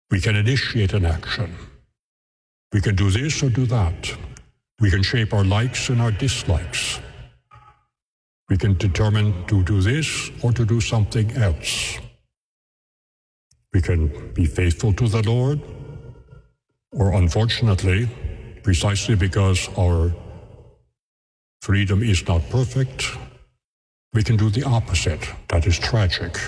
We can initiate an action. We can do this or do that. We can shape our likes and our dislikes. We can determine to do this or to do something else. We can be faithful to the Lord, or unfortunately, precisely because our freedom is not perfect, we can do the opposite. That is tragic.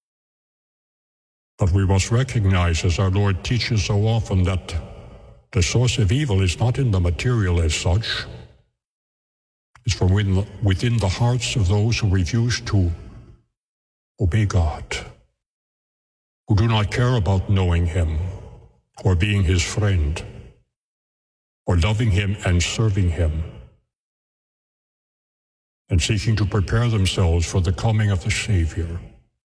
But we must recognize, as our Lord teaches so often, that the source of evil is not in the material as such. It's from within the hearts of those who refuse to obey God, who do not care about knowing Him, or being His friend, or loving Him and serving Him, and seeking to prepare themselves for the coming of the Savior.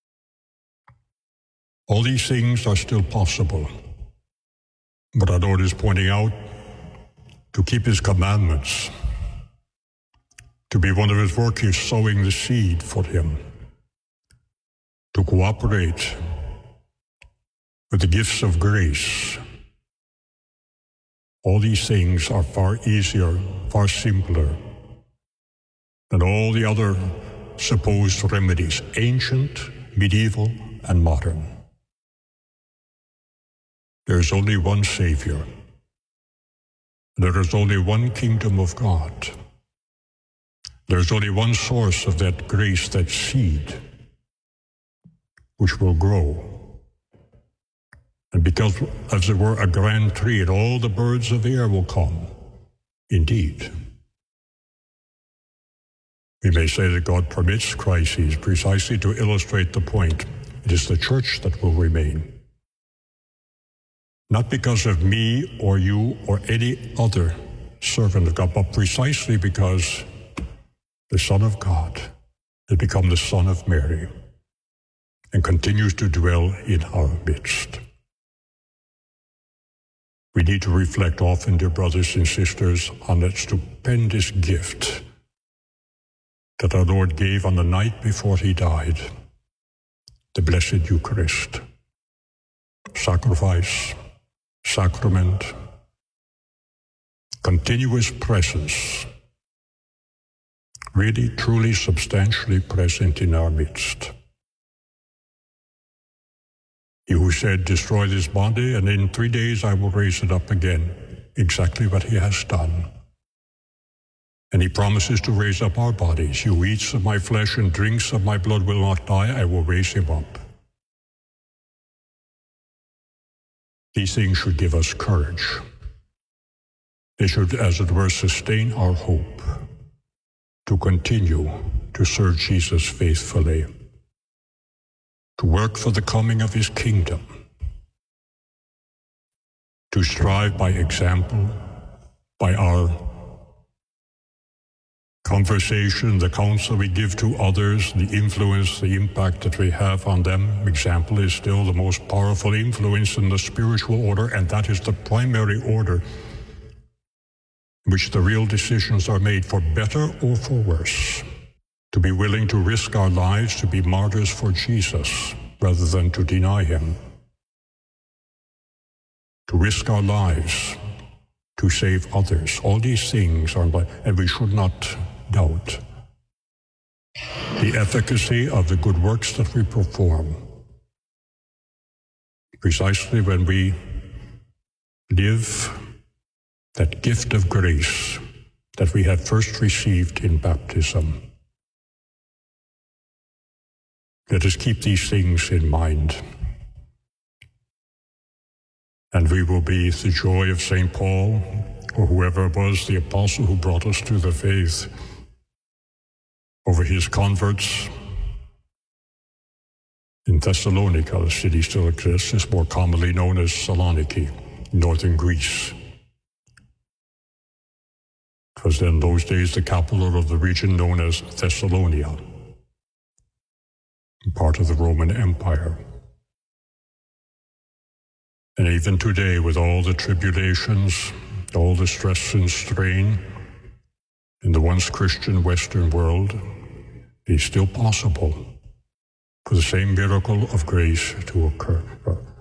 All these things are still possible, but our Lord is pointing out to keep His commandments, to be one of His work is sowing the seed for Him, to cooperate with the gifts of grace. All these things are far easier, far simpler than all the other supposed remedies, ancient, medieval, and modern. There is only one Savior. There is only one kingdom of God. There is only one source of that grace, that seed, which will grow. And because, as it were, a grand tree, and all the birds of the air will come. Indeed. We may say that God permits crises precisely to illustrate the point. It is the church that will remain. Not because of me or you or any other servant of God, but precisely because the Son of God has become the Son of Mary and continues to dwell in our midst. We need to reflect often, dear brothers and sisters, on that stupendous gift that our Lord gave on the night before He died, the Blessed Eucharist. Sacrifice, sacrament, continuous presence, really, truly, substantially present in our midst. He who said, destroy this body, and in 3 days I will raise it up again, exactly what He has done. And He promises to raise up our bodies. He who eats of my flesh and drinks of my blood will not die, I will raise him up. These things should give us courage. They should, as it were, sustain our hope to continue to serve Jesus faithfully, to work for the coming of His kingdom, to strive by example, by our conversation, the counsel we give to others, the influence, the impact that we have on them. Example is still the most powerful influence in the spiritual order, and that is the primary order in which the real decisions are made, for better or for worse. To be willing to risk our lives, to be martyrs for Jesus, rather than to deny Him. To risk our lives, to save others. All these things are, and we should not doubt the efficacy of the good works that we perform. Precisely when we live that gift of grace that we have first received in baptism. Let us keep these things in mind, and we will be the joy of St. Paul, or whoever was the apostle who brought us to the faith, over his converts in Thessalonica. The city still exists. It's more commonly known as Saloniki, northern Greece. It was in those days the capital of the region known as Thessalonia, part of the Roman Empire. And even today, with all the tribulations, all the stress and strain in the once Christian Western world, it is still possible for the same miracle of grace to occur.